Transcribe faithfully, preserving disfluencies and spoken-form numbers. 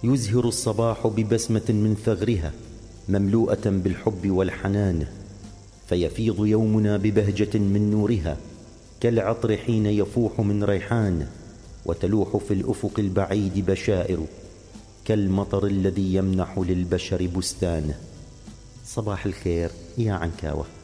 يزهر الصباح ببسمة من ثغرها مملوءة بالحب والحنان، فيفيض يومنا ببهجة من نورها كالعطر حين يفوح من ريحان، وتلوح في الأفق البعيد بشائر كالمطر الذي يمنح للبشر بستان. صباح الخير يا عنكاوة.